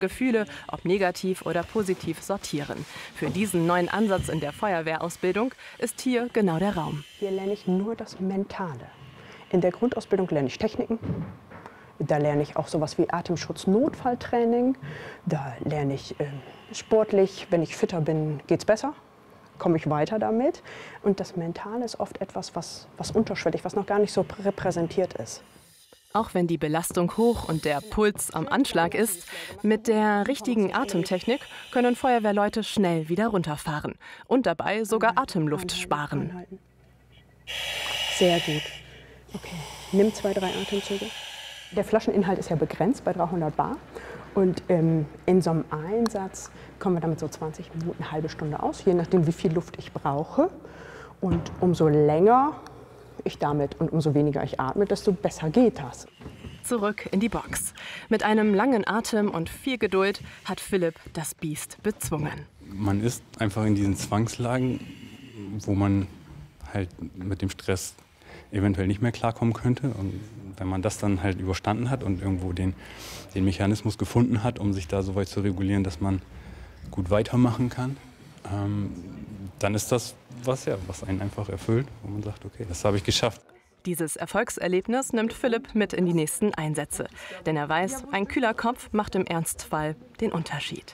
Gefühle, ob negativ oder positiv, sortieren. Für diesen neuen Ansatz in der Feuerwehrausbildung ist hier genau der Raum. Hier lerne ich nur das Mentale. In der Grundausbildung lerne ich Techniken. Da lerne ich auch sowas wie Atemschutz-Notfalltraining. Da lerne ich sportlich, wenn ich fitter bin, geht's besser. Komme ich weiter damit. Und das Mentale ist oft etwas, was unterschwellig, was noch gar nicht so repräsentiert ist. Auch wenn die Belastung hoch und der Puls am Anschlag ist, mit der richtigen Atemtechnik können Feuerwehrleute schnell wieder runterfahren und dabei sogar Atemluft sparen. Sehr gut. Okay, nimm 2, 3 Atemzüge. Der Flascheninhalt ist ja begrenzt bei 300 Bar. Und in so einem Einsatz kommen wir damit so 20 Minuten, eine halbe Stunde aus, je nachdem, wie viel Luft ich brauche. Und umso länger ich damit und umso weniger ich atme, desto besser geht das. Zurück in die Box. Mit einem langen Atem und viel Geduld hat Philipp das Biest bezwungen. Man ist einfach in diesen Zwangslagen, wo man halt mit dem Stress eventuell nicht mehr klarkommen könnte. Und wenn man das dann halt überstanden hat und irgendwo den Mechanismus gefunden hat, um sich da so weit zu regulieren, dass man gut weitermachen kann, dann ist das was einen einfach erfüllt, wo man sagt, okay, das habe ich geschafft. Dieses Erfolgserlebnis nimmt Philipp mit in die nächsten Einsätze. Denn er weiß, ein kühler Kopf macht im Ernstfall den Unterschied.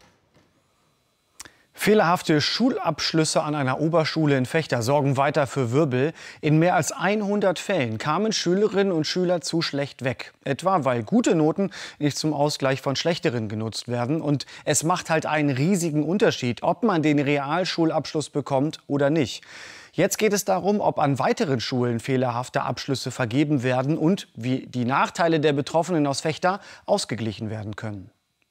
Fehlerhafte Schulabschlüsse an einer Oberschule in Vechta sorgen weiter für Wirbel. In mehr als 100 Fällen kamen Schülerinnen und Schüler zu schlecht weg. Etwa, weil gute Noten nicht zum Ausgleich von schlechteren genutzt werden. Und es macht halt einen riesigen Unterschied, ob man den Realschulabschluss bekommt oder nicht. Jetzt geht es darum, ob an weiteren Schulen fehlerhafte Abschlüsse vergeben werden und wie die Nachteile der Betroffenen aus Vechta ausgeglichen werden können.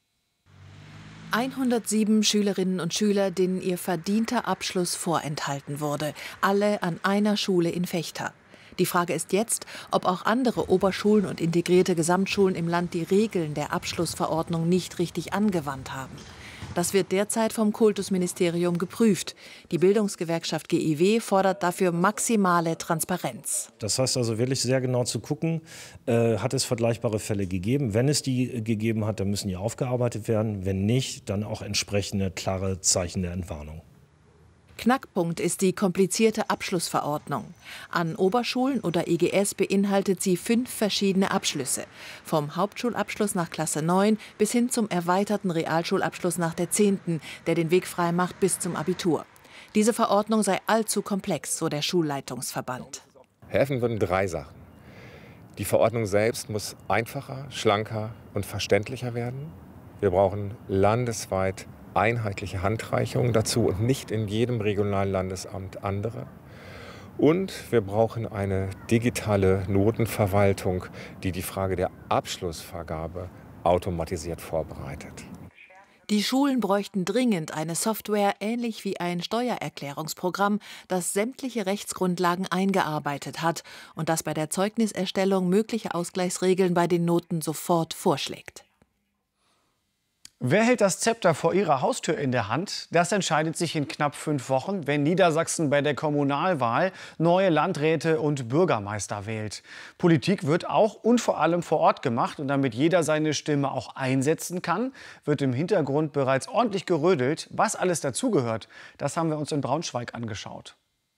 107 Schülerinnen und Schüler, denen ihr verdienter Abschluss vorenthalten wurde. Alle an einer Schule in Vechta. Die Frage ist jetzt, ob auch andere Oberschulen und integrierte Gesamtschulen im Land die Regeln der Abschlussverordnung nicht richtig angewandt haben. Das wird derzeit vom Kultusministerium geprüft. Die Bildungsgewerkschaft GIW fordert dafür maximale Transparenz. Das heißt also wirklich sehr genau zu gucken, hat es vergleichbare Fälle gegeben. Wenn es die gegeben hat, dann müssen die aufgearbeitet werden. Wenn nicht, dann auch entsprechende klare Zeichen der Entwarnung. Knackpunkt ist die komplizierte Abschlussverordnung. An Oberschulen oder EGS beinhaltet sie 5 verschiedene Abschlüsse. Vom Hauptschulabschluss nach Klasse 9 bis hin zum erweiterten Realschulabschluss nach der 10., der den Weg frei macht bis zum Abitur. Diese Verordnung sei allzu komplex, so der Schulleitungsverband. Helfen würden 3 Sachen. Die Verordnung selbst muss einfacher, schlanker und verständlicher werden. Wir brauchen landesweit einheitliche Handreichungen dazu und nicht in jedem regionalen Landesamt andere. Und wir brauchen eine digitale Notenverwaltung, die die Frage der Abschlussvergabe automatisiert vorbereitet. Die Schulen bräuchten dringend eine Software, ähnlich wie ein Steuererklärungsprogramm, das sämtliche Rechtsgrundlagen eingearbeitet hat und das bei der Zeugniserstellung mögliche Ausgleichsregeln bei den Noten sofort vorschlägt. Wer hält das Zepter vor ihrer Haustür in der Hand? Das entscheidet sich in knapp 5 Wochen, wenn Niedersachsen bei der Kommunalwahl neue Landräte und Bürgermeister wählt. Politik wird auch und vor allem vor Ort gemacht. Und damit jeder seine Stimme auch einsetzen kann, wird im Hintergrund bereits ordentlich gerödelt. Was alles dazugehört, das haben wir uns in Braunschweig angeschaut.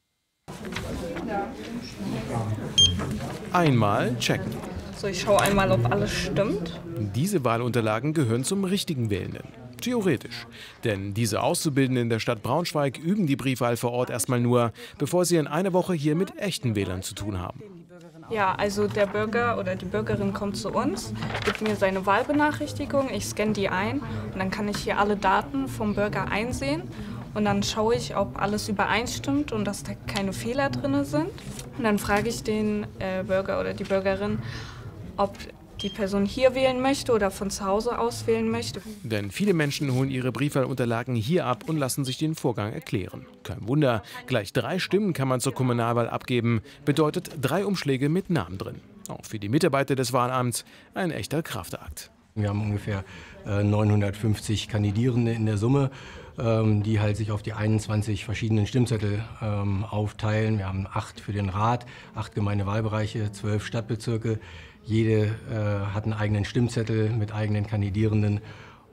Einmal checken. So, ich schaue einmal, ob alles stimmt. Diese Wahlunterlagen gehören zum richtigen Wählenden. Theoretisch. Denn diese Auszubildenden der Stadt Braunschweig üben die Briefwahl vor Ort erstmal nur, bevor sie in einer Woche hier mit echten Wählern zu tun haben. Ja, also der Bürger oder die Bürgerin kommt zu uns, gibt mir seine Wahlbenachrichtigung, ich scanne die ein und dann kann ich hier alle Daten vom Bürger einsehen. Und dann schaue ich, ob alles übereinstimmt und dass da keine Fehler drin sind. Und dann frage ich den Bürger oder die Bürgerin, ob die Person hier wählen möchte oder von zu Hause aus wählen möchte. Denn viele Menschen holen ihre Briefwahlunterlagen hier ab und lassen sich den Vorgang erklären. Kein Wunder, gleich 3 Stimmen kann man zur Kommunalwahl abgeben, bedeutet 3 Umschläge mit Namen drin. Auch für die Mitarbeiter des Wahlamts ein echter Kraftakt. Wir haben ungefähr 950 Kandidierende in der Summe, die halt sich auf die 21 verschiedenen Stimmzettel aufteilen. Wir haben 8 für den Rat, 8 Gemeindewahlbereiche, 12 Stadtbezirke. Jede hat einen eigenen Stimmzettel mit eigenen Kandidierenden